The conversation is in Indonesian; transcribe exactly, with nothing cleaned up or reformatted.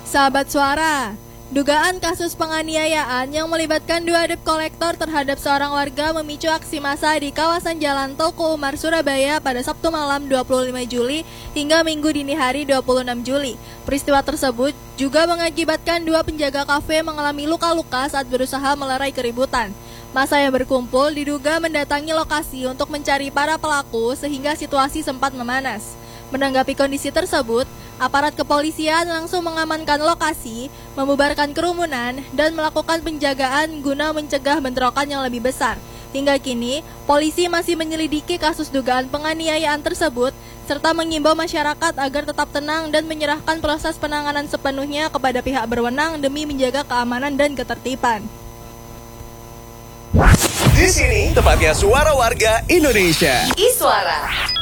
Sahabat Suara, dugaan kasus penganiayaan yang melibatkan dua debt collector terhadap seorang warga memicu aksi massa di kawasan Jalan Toko Umar, Surabaya pada Sabtu malam dua puluh lima Juli hingga Minggu dini hari dua puluh enam Juli. Peristiwa tersebut juga mengakibatkan dua penjaga kafe mengalami luka-luka saat berusaha melerai keributan. Massa yang berkumpul diduga mendatangi lokasi untuk mencari para pelaku sehingga situasi sempat memanas. Menanggapi kondisi tersebut, aparat kepolisian langsung mengamankan lokasi, membubarkan kerumunan, dan melakukan penjagaan guna mencegah bentrokan yang lebih besar. Hingga kini, polisi masih menyelidiki kasus dugaan penganiayaan tersebut, serta mengimbau masyarakat agar tetap tenang dan menyerahkan proses penanganan sepenuhnya kepada pihak berwenang demi menjaga keamanan dan ketertiban. Di sini tempatnya suara warga Indonesia. Iswara.